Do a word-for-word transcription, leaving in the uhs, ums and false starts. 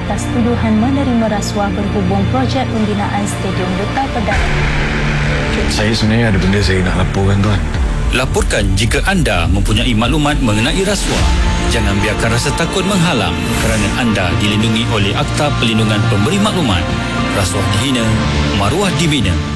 atas tuduhan menerima rasuah berhubung projek pembinaan Stadium Duta Perdana. Saya sebenarnya ada benda saya nak laporkan, tuan. Laporkan jika anda mempunyai maklumat mengenai rasuah. Jangan biarkan rasa takut menghalang kerana anda dilindungi oleh Akta Perlindungan Pemberi Maklumat. Rasuah dihina, maruah dibina.